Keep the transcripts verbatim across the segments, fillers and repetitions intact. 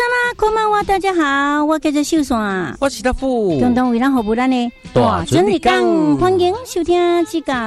吗？こんばんは，大家好，我叫做秀爽， 我是大富， 共同为咱服务咱的大准时讲， 欢迎收听指教。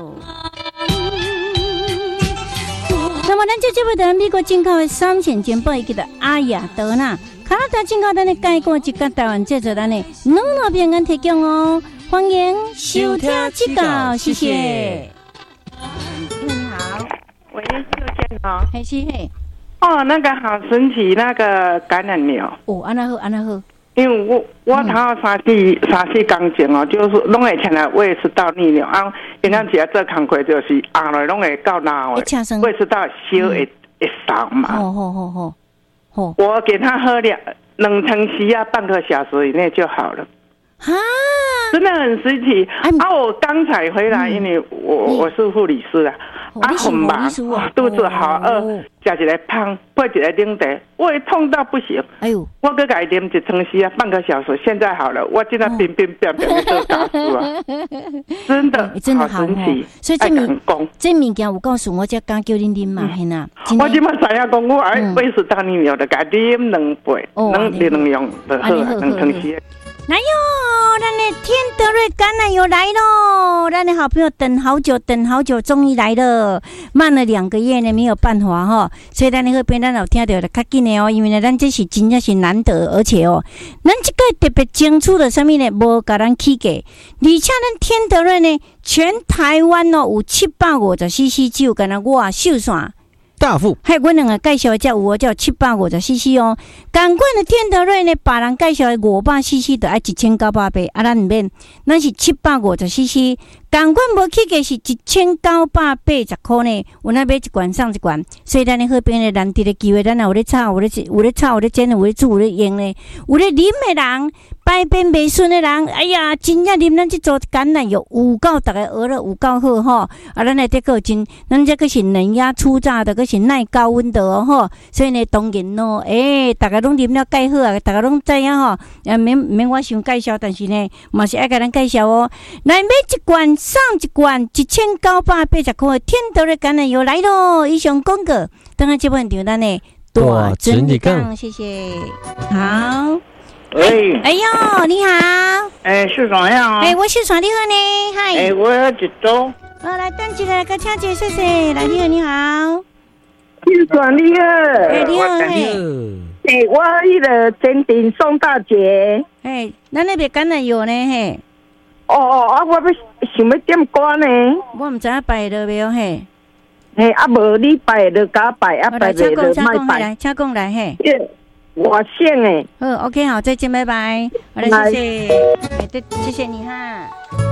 那么，咱这节目的美国进口的三千件宝，伊叫做阿雅德纳，加拿大进口咱的介果，一个台湾制作咱的两路平安提供哦。欢迎收听指教，谢谢。你好， 喂，秀娟哦， 嘿是嘿。 哦，那个好神奇，那个感染瘤。 哦，安那好，安那好。 因为我我头三四三四工前哦，就是拢会前来胃食道逆流啊，平常时啊做工课就是后来拢会到哪位胃食道烧会会烧嘛。 好好好好好。 我给他喝两冷成息啊，半个小时以内就好了。啊，真的很神奇啊！我刚才回来，因为我我是护理师啊，啊很忙，肚子好饿，吃一个胖，配一个冷茶，胃痛到不行。哎呦，我搁改啉一汤匙啊，半个小时，现在好了，我现在冰冰冰冰的打死啊！真的， 真的好神奇。 所以这物这物件有告诉我，才敢叫恁啉嘛，嘿呐。 我即马知影讲，我爱胃食道逆流的，改啉两杯，两两样就好啊，两汤匙。 来哟，咱的天德瑞橄榄油来喽！咱的好朋友等好久，等好久，终于来了。慢了两个月呢，没有办法哈，所以咱那个边咱有听到的较紧的哦，因为呢，咱这是真正是难得，而且哦，咱这个特别清楚的什么呢？无甲咱起价，而且咱天德瑞呢，全台湾哦有七百五十 C C 酒，敢若我秀线。 大富， 还阮两个介绍的才有哦，叫七百五十 C C 哦。同款的天德瑞呢，别人介绍的五百 C C 就要一千九百八，啊，咱唔免，咱是七百五十 C C。同款无起价是一千九百八十块呢，有那买一罐送一罐，所以咱的好边的难得的机会，咱有咧炒，有咧有咧炒，有咧煎，有咧煮，有咧用呢，有咧啉的人。排便袂顺的人，哎呀，真正啉咱这组橄榄油有够大家学了有够好吼！啊，咱来这个真，咱这个是冷压初榨的，个是耐高温的哦吼。所以呢，当然咯，诶、欸，大家拢啉了介好啊，大家拢知影吼。啊，免免我想介绍，但是呢，嘛是爱甲咱介绍哦。来买一罐送一罐，一千九百八十块，天德的橄榄油来咯！以上广告，等下这本场咱呢大整理讲，谢谢，好。 喂， 哎呦，你好！ 哎，秀爽呀！ 哎，我秀爽，你好呢？嗨！ 哎，我要一周。 好，来等一下，个请姐谢谢。来，你好，你好。 秀爽你好。 哎，你好，嘿。 哎，我迄个坚定宋大姐。 哎，咱那边橄榄油呢？嘿。 哦哦，啊，我要想要点歌呢。 我唔知影摆了没有嘿。 嘿，啊无你摆就甲摆，啊摆袂就卖摆。 来，请讲来嘿。 我姓哎， 嗯 ，OK， 好，再见，拜拜。好了，谢谢，哎，对，谢谢你哈。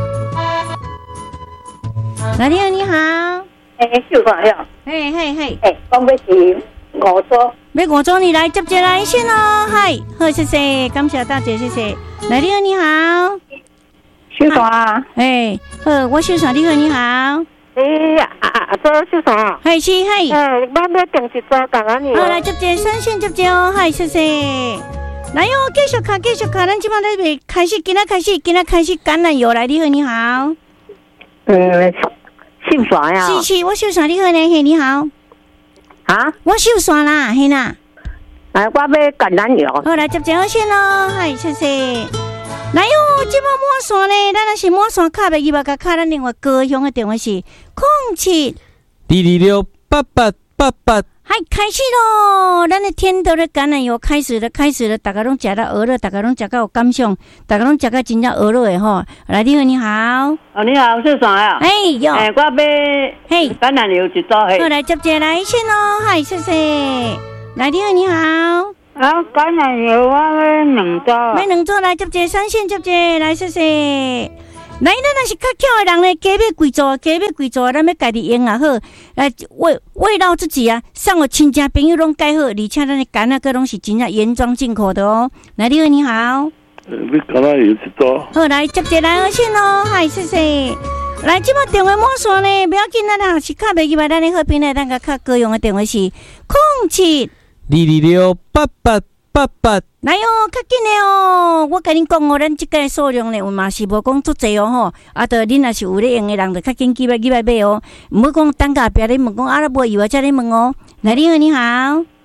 哪里你好？ 哎，秀爽呀！ 嘿嘿嘿， 哎，我要是五桌， 要五桌你来接接来先哦，嗨，好，谢谢，感谢大姐，谢谢。哪里你好？ 秀爽啊！ 哎，好，我秀爽，你好，你好。 哎呀，啊啊，做秀爽， 系是系， 哎，我要订一桌橄榄油。 好，来接接三线接接哦，嗨，谢谢。来哟，继续卡，继续卡，咱即摆在未开始，今仔开始，今仔开始橄榄油来，你好，你好。 嗯，秀爽呀。 是是，我秀爽，你好呢，嘿，你好。 啊？ 我秀爽啦，嘿啦。 哎，我要橄榄油。 好，来接接好先咯，嗨，谢谢。来哟，即摆满线呢，咱若是满线卡袂记吧？甲卡咱另外高雄的电话是空七二二六八八八八。 嗨，开始咯！咱的天德的橄榄油开始了，开始了，大家拢食到鹅了，大家拢食到有感想，大家拢食到真正鹅了的吼。来，你好，你好。 哦，你好，秀爽呀。 哎哟， 哎，我要嘿橄榄油一组嘿。 好，来接接来先咯，嗨，谢谢。来，你好，你好。 啊，橄榄油我要两组。 买两组来接接三线接接来，谢谢。来，咱若是较巧的人呢，加买贵组，加买贵组，咱要家己用也好，来慰慰劳自己啊，送互亲戚朋友拢介好，而且咱的橄榄个拢是真正原装进口的哦。来，你好，你好。 你橄榄油一组。好， 来接接来先咯，嗨，谢谢。来，即摆电话满线呢，不要紧啦，若是卡袂记吧，咱的好朋友咱个卡高用的电话是空七二二六八八八八。 来哦，较紧的哦！我甲恁讲哦，咱即个数量呢，有嘛是无讲足济哦吼。啊，着恁若是有咧用的人，着较紧记来记来买哦。毋好讲等下壁咧问讲啊，无以为才咧问哦。来，你好，你好。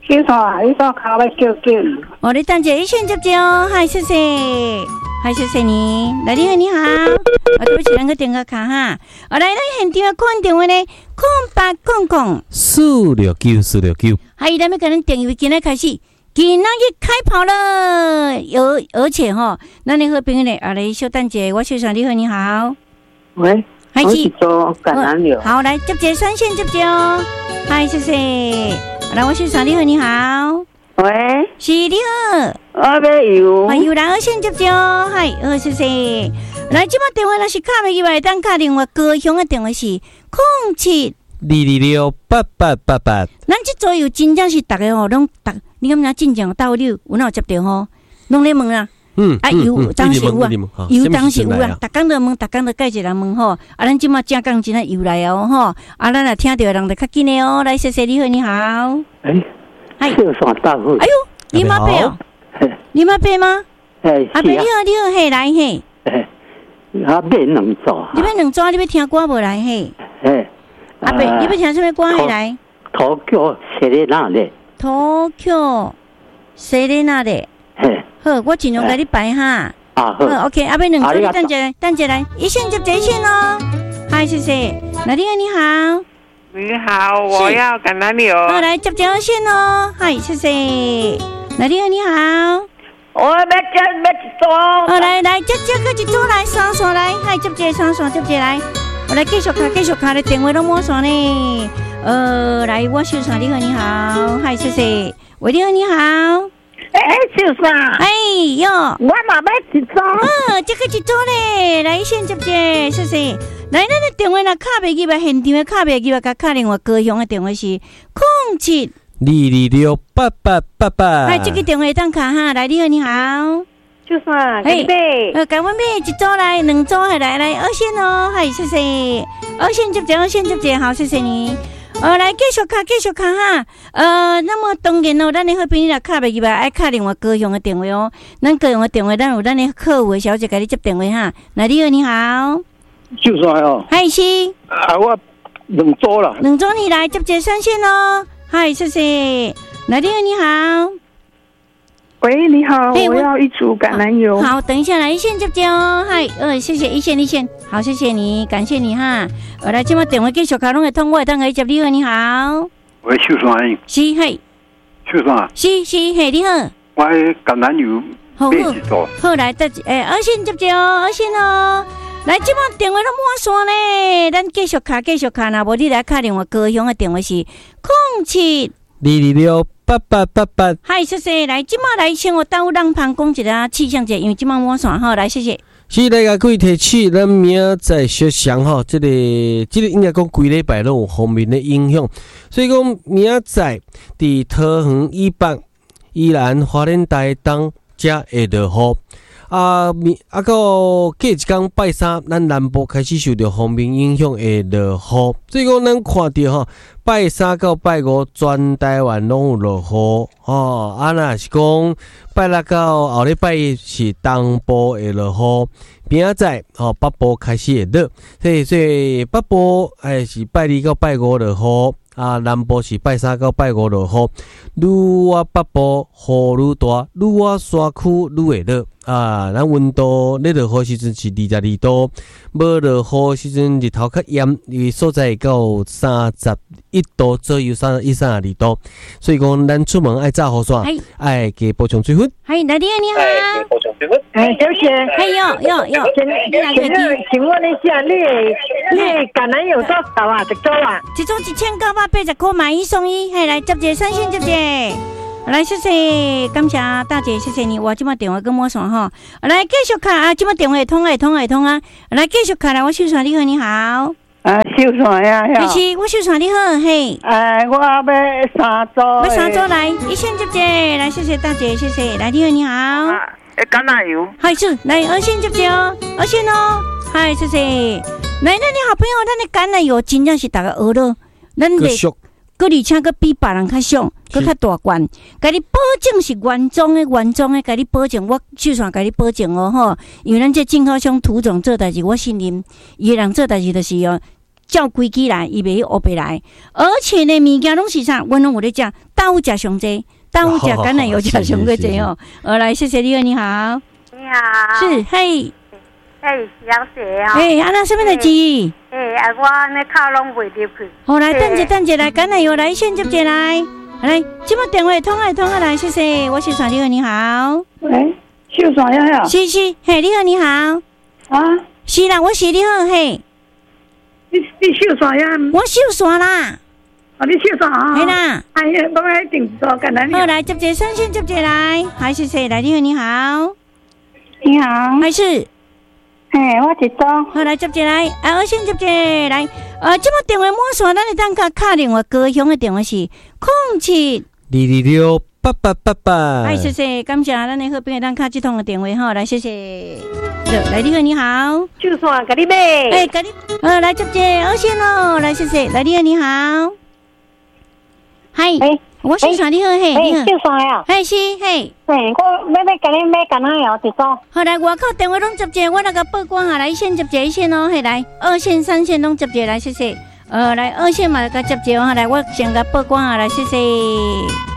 小山，你到卡来叫叫。 我哋等姐一线接接哦，嗨，谢谢，嗨，谢谢你，来你好，你好，我对不起，两个电话卡哈，我来咱现场看电话呢，空八空空四六九四六九， 还有咱们可能电话今天开始。今仔日开跑了，而而且哈，咱的好朋友呢，啊来小蛋姐，我小上你好，你好， 喂， 嗨， 我是做橄榄油， 好，来接接三线接接哦，嗨，谢谢，来我小上你好，你好， 喂， 是你好， 我要油， 还有人二线接接哦，嗨，好，谢谢，来这把电话若是卡袂入来，当卡电话高雄的电话是空七二二六八八八八， 咱这左右真正是大家吼，拢大。你敢若真正到你有哪有接到吼？拢咧问啊， 嗯， 啊有当时有啊，有当时有啊，逐工都问，逐工都介一人问吼。啊，咱即马正讲真啊又来哦吼，啊，咱若听到人就较紧诶哦。来，谢谢你好，你好。 哎， 嗨， 小山大好。 哎呦，你妈伯哦，你妈伯吗？ 哎， 阿伯你好，你好，嘿来嘿。 哎，阿伯两组。 你要两组，你要听歌无来嘿？ 哎， 阿伯，你要听什么歌嘿来？ 土叫谁咧那咧？ 土桥，谁咧那咧？ 嘿， 好，我尽量给你排哈。 啊好。 好 ，OK， 阿伯两组，你等下来，等下来，一线接一线哦。嗨，谢谢。那你好，你好。 你好，我要橄榄油。 好，来接接线哦。嗨，谢谢。那你好，你好。 我要接要一组。 好，来来接接个一组来，三线来，嗨，接接三线接接来。我来继续卡，继续卡的电话都满线呢。呃，来，我小山你好，你好，嗨，谢谢。喂，你好，你好。 哎，小山。 哎哟， 我嘛要一组。 哦，这个一组嘞，来先接接，谢谢。来，咱的电话若卡袂入来，现场的卡袂入来，甲卡另外高雄的电话是空七二二六八八八八。 来，这个电话当卡哈，来，你好，你好。 小山，干杯。 呃，干杯，一组来，两组来，来来，二线哦，嗨，谢谢。二线接接，二线接接，好，谢谢你。呃，来继续卡，继续卡哈。呃，那么当然哦，咱的好朋友若卡袂入来，爱卡另外高雄的电话哦。咱高雄的电话，咱有咱的客服小姐给你接电话哈。来，你好，你好。 小山哦。 嗨，是。 啊，我两组啦。 两组你来接接三线哦。嗨，谢谢。来，你好，你好。 喂，你好，我要一组橄榄油。 好，等一下来一线接接哦。嗨，呃，谢谢一线一线，好，谢谢你，感谢你哈。我来，今麦电话继续卡拢会通，我会当可以接你好，你好。 喂，小山。 是，嘿。 小山。 是是，嘿，你好。 我橄榄油八一组。 好，来，得诶，二线接接哦，二线哦。来，今麦电话都满线呢，咱继续卡，继续卡，那无你来卡另外高雄的电话是空七二二六八八八八。 嗨，谢谢。来，今麦来先我耽误让旁讲一下气象节，因为今麦满线好，来，谢谢。 是大家可以提起，咱明仔小想吼，这个这个应该讲规礼拜拢有方面的影响，所以讲明仔伫桃园以北、宜兰花莲台东才会落雨。啊，明啊到过一天拜三，咱南部开始受到方面影响会落雨，所以讲咱看到吼，拜三到拜五全台湾拢有落雨哦。啊，若是讲拜六到后礼拜是东部会落雨，明仔吼北部开始会落，所以所以北部还是拜二到拜五落雨。啊，南部是拜三到拜五落雨，愈啊北部雨愈大，愈啊山区愈会热。啊，咱温度咧落雨时阵是二十二度，无落雨时阵日头较炎，因为所在会到三十一度左右，三十一、三十二度。所以讲，咱出门爱炸雨伞，爱加补充水分。 嗨，哪里啊？你好。 补充水分。 哎，小姐。 哎呦呦呦， 请请问一下，你你橄榄油多少啊？一组啊？ 一组一千九百八十块，买一送一。嘿，来接接三线接接。来，谢谢，感谢大姐，谢谢你。我今麦电话跟我说哈，来继续卡啊，今麦电话会通会通会通啊，来继续卡来，我秀山你好，你好。 啊，秀山呀， 是，我秀山你好，嘿。 哎，我要三组。 要三组来，一线接接，来，谢谢大姐，谢谢，来你好，你好。 哎，橄榄油。 嗨，是，来二线接接哦，二线哦，嗨，谢谢。来，那你好朋友，咱的橄榄油真正是大家学了，咱的。佮而且佮比别人较俗，佮较大罐，甲你保证是原装的，原装的，甲你保证，我秀山甲你保证哦吼，因为咱这进口商涂总做代志，我信任，伊个人做代志就是哦， 照规矩来，伊袂去黑白来。而且呢，物件拢是啥？阮拢有咧讲，豆腐食上济，豆腐食橄榄油食上过济哦。呃，来，谢谢你，你好。 你好。 是，嘿。 嘿，小姐哦。 嘿，安那什么代志？ 嘿，啊，我那头拢袂入去。 好，来，等者等者来，橄榄油来，先接者来。来，这么电话通啊通啊来，谢谢，我是传你好，你好。 喂，秀爽呀呀。 是是，嘿，你好你好。 啊， 是啦，我是你好嘿。 你你秀爽呀？ 我秀爽啦。 哦，你秀爽啊？ 系啦。 哎呀，我来订做橄榄油。 好，来接者三线接者来，还是谁来？你好你好。 你好。 还是。 嘿，我一组。 好，来接者来，啊，我先接者来。呃，这么电话满线，咱来等下卡另外高雄的电话是空七二二六八八八八。 哎，谢谢，感谢咱的好朋友等卡这通的电话哈，来谢谢。来，你好，你好。 就算给你买。 哎，给你。呃，来接者二线哦，来谢谢。来，你好，你好。嗨。哎。我是啥？你好，嘿， 你好。就算呀。 嘿，是嘿。 嘿，我要要给你买橄榄油一组。 好来，外口电话拢接者，我那个报关下来先接者一线哦，嘿来，二线、三线拢接者来，谢谢。呃，来二线嘛，甲接者哦，来我先甲报关下来，谢谢。